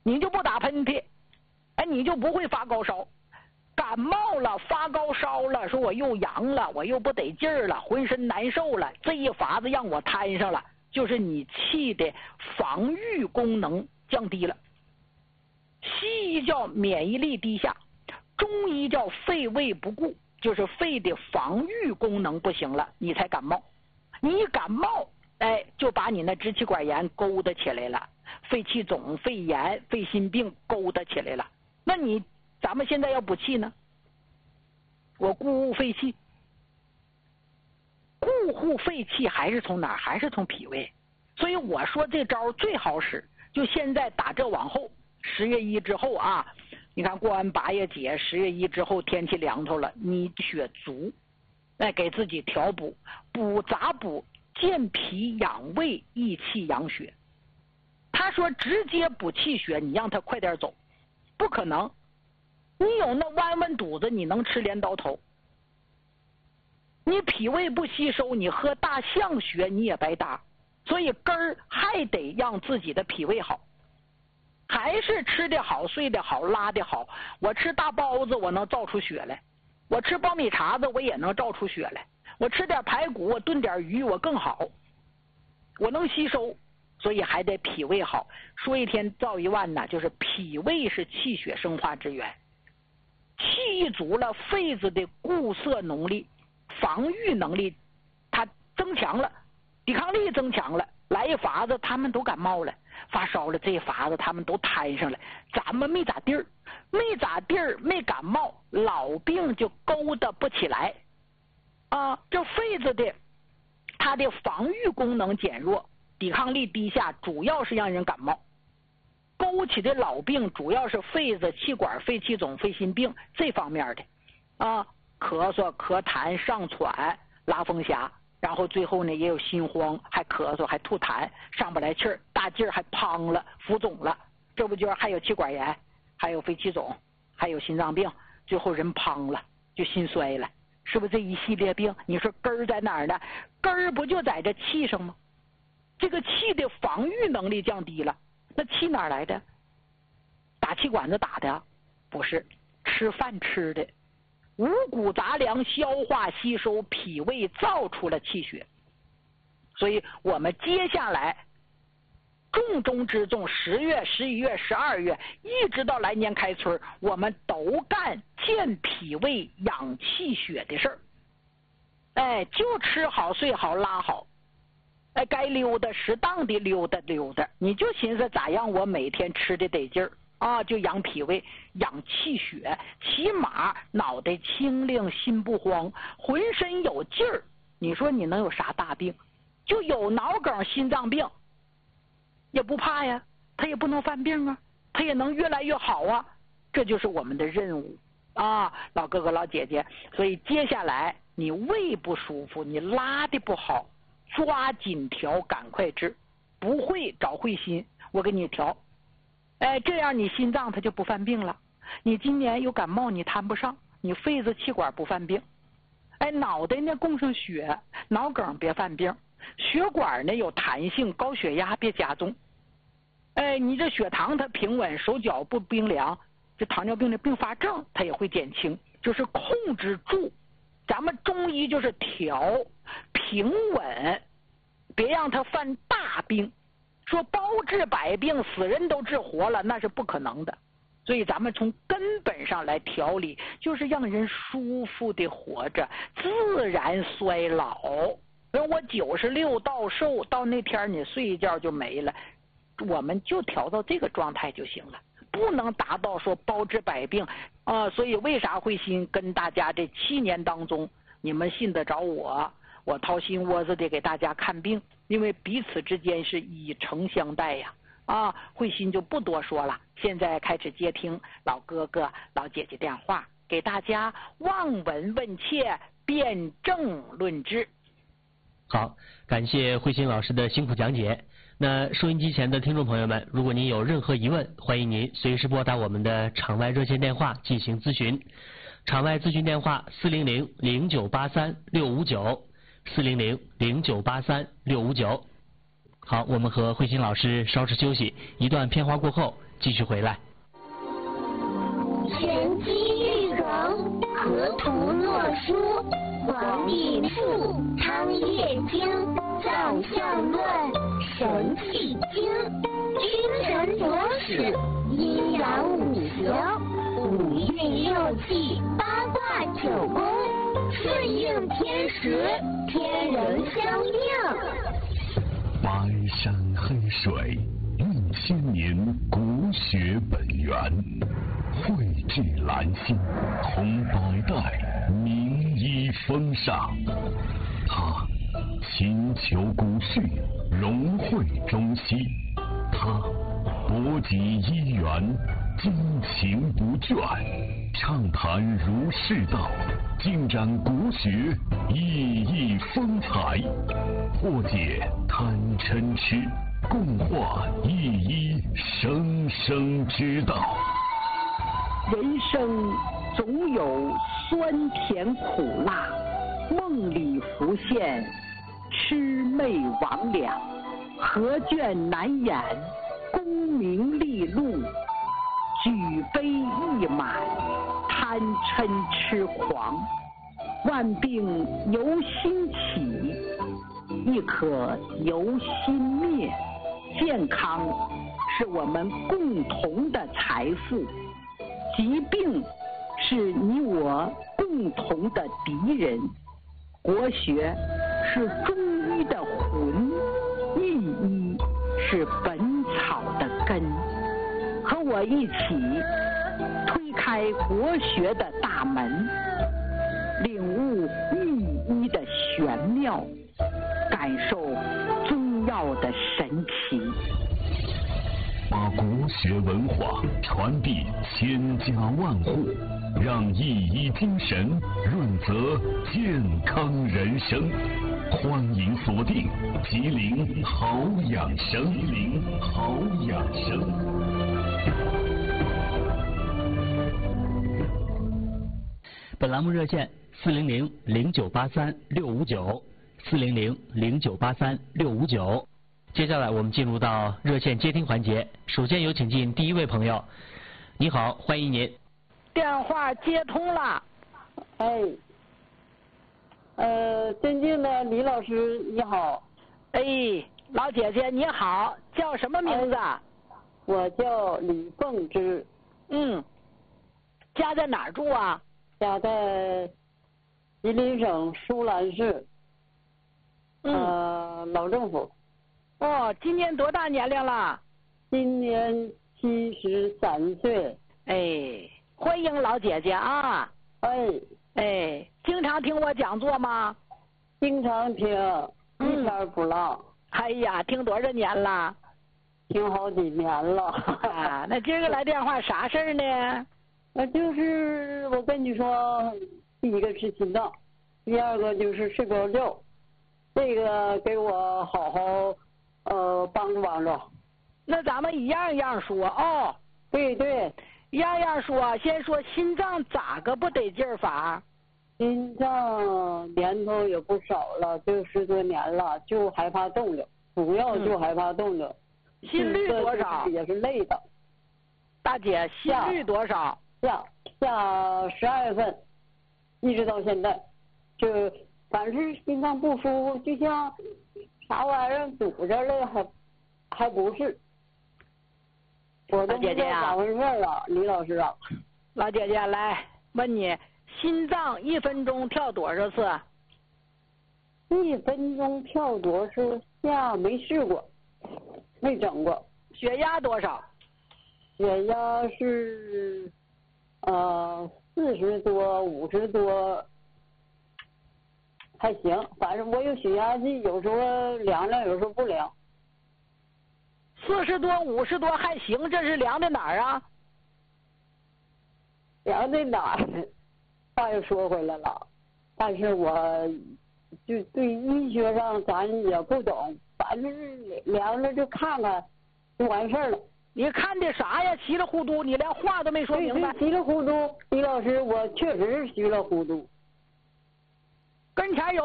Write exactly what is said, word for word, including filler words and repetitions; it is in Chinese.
你就不打喷嚏，哎，你就不会发高烧。感冒了，发高烧了，说我又阳了，我又不得劲儿了，浑身难受了，这一法子让我摊上了，就是你气的防御功能降低了。西医叫免疫力低下，中医叫肺胃不顾，就是肺的防御功能不行了，你才感冒。你一感冒，哎，就把你那支气管炎勾搭起来了，肺气肿、肺炎、肺心病勾搭起来了。那你咱们现在要补气呢，我固护肺气，固护肺气还是从哪儿？还是从脾胃。所以我说这招最好使，就现在打这往后，十月一之后啊，你看过完八月节，十月一之后天气凉透了，你血足，哎，给自己调补，补咋补？健脾养胃，益气养血。他说直接补气血，你让他快点走，不可能。你有那弯弯肚子，你能吃镰刀头？你脾胃不吸收，你喝大象血你也白搭。所以根儿还得让自己的脾胃好，还是吃的好、睡的好、拉的好。我吃大包子，我能造出血来；我吃苞米碴子，我也能造出血来；我吃点排骨，我炖点鱼，我更好，我能吸收。所以还得脾胃好。说一天造一万呢，就是脾胃是气血生化之源。气一足了，肺子的固涩能力、防御能力，它增强了，抵抗力增强了。来一法子，他们都感冒了，发烧了，这一法子他们都摊上了。咱们没咋地儿，没咋地儿，没感冒，老病就勾搭不起来啊。这肺子的它的防御功能减弱，抵抗力低下，主要是让人感冒。勾起的老病主要是肺子、气管、肺气肿、肺心病这方面的啊，咳嗽、咳痰、上喘、拉风匣，然后最后呢也有心慌，还咳嗽，还吐痰，上不来气儿，大劲儿还滂了，浮肿了，这不就是还有气管炎，还有肺气肿，还有心脏病，最后人滂了，就心衰了，是不是这一系列病？你说根儿在哪儿呢？根儿不就在这气上吗？这个气的防御能力降低了，那气哪儿来的？打气管子打的？不是，吃饭吃的。五谷杂粮消化吸收，脾胃造出了气血。所以我们接下来重中之重，十月、十一月、十二月，一直到来年开春，我们都干健脾胃、养气血的事儿。哎，就吃好、睡好、拉好。哎，该溜达适当的溜达溜达，你就寻思咋样我每天吃的得劲儿啊，就养脾胃养气血，起码脑袋清灵，心不慌，浑身有劲儿。你说你能有啥大病？就有脑梗、心脏病也不怕呀，他也不能犯病啊，他也能越来越好啊。这就是我们的任务啊，老哥哥老姐姐。所以接下来你胃不舒服，你拉的不好，抓紧调，赶快治。不会找慧心，我给你调。哎，这样你心脏它就不犯病了。你今年有感冒，你谈不上，你肺子气管不犯病。哎，脑袋呢供上血，脑梗别犯病。血管呢有弹性，高血压别加重。哎，你这血糖它平稳，手脚不冰凉，这糖尿病的并发症它也会减轻，就是控制住。咱们中医就是调平稳，别让它犯大病。说包治百病，死人都治活了，那是不可能的。所以咱们从根本上来调理，就是让人舒服的活着，自然衰老。我九十六到寿，到那天你睡一觉就没了，我们就调到这个状态就行了，不能达到说包治百病啊、呃。所以为啥慧心跟大家这七年当中，你们信得着我，我掏心窝子的给大家看病，因为彼此之间是以诚相待呀。啊，慧心就不多说了，现在开始接听老哥哥老姐姐电话，给大家望闻问切，辩证论治。 好，感谢慧心老师的辛苦讲解。那收音机前的听众朋友们，如果您有任何疑问，欢迎您随时拨打我们的场外热线电话进行咨询。场外咨询电话四零零零九八三六五九，四零零零九八三六五九。好，我们和慧心老师稍事休息，一段片花过后继续回来。 玄机玉容，河图洛书，王帝赋，汤液经，造象论，神气经，君神佐使，阴阳五行，五运六气，八卦九宫，顺应天时，天人相应。 白山黑水，蕴千年国学本源，绘制兰心，同百代名医风尚。他勤求古训，融汇中西。他博集医源，精勤不倦，畅谈儒释道，尽展国学熠熠风采，破解贪嗔痴，共话一一生生之道。 人生总有酸甜苦辣，梦里浮现魑魅魍魉，何卷难掩功名利禄，举杯一满贪嗔痴狂。万病由心起，亦可由心灭。健康是我们共同的财富，疾病是你我共同的敌人。国学是中医的魂，意医是本草的根。和我一起推开国学的大门，领悟意医的玄妙，感受中药的神奇。 把国学文化传递千家万户，让一医精神润泽健康人生。欢迎锁定吉林好养生，吉林好养生。 本栏目热线四零零零九八三六五九，四零零零九八三六五九。接下来我们进入到热线接听环节，首先有请进第一位朋友。你好，欢迎您。 电话接通了。 哎，呃，尊敬的李老师你好。 哎，老姐姐你好，叫什么名字？哎、 我叫李凤芝。 嗯，家在哪儿住啊？ 家在吉林省舒兰市， 嗯、 呃，老政府。 哦，今年多大年龄了？ 今年七十三岁。 哎，欢迎老姐姐啊！ 哎哎，经常听我讲座吗？ 经常听，一天不落。 哎呀，听多少年了？ 听好几年了。 啊，那今儿个来电话啥事儿呢？ 那就是我跟你说，第一个是心脏，第二个就是睡不着觉，这个给我好好呃帮助帮助。 那咱们一样一样说哦。 对对， 一样样说。先说心脏咋个不得劲儿法？ 心脏年头也不少了，就十多年了，就害怕动了，主要就害怕动了。 嗯、心率多少？ 也是累的。 大姐，心率多少？ 下下十二月份，一直到现在，就凡是心脏不舒服，就像啥玩意儿堵着了，还还不是。我都不知道咋回事了，李老师啊。 老姐姐，来问你，心脏一分钟跳多少次？ 一分钟跳多少次？下没试过，没整过。 血压多少？ 血压是呃四十多、五十多，还行。反正我有血压计，有时候量量，有时候不量。 四十多、五十多还行，这是量的哪儿啊？ 量的哪儿？话又说回来了，但是我就对医学上咱也不懂，反正量着就看看，就完事儿了。 你看的啥呀？稀里糊涂，你连话都没说明白。 稀里糊涂，李老师，我确实是稀里糊涂。 跟前有。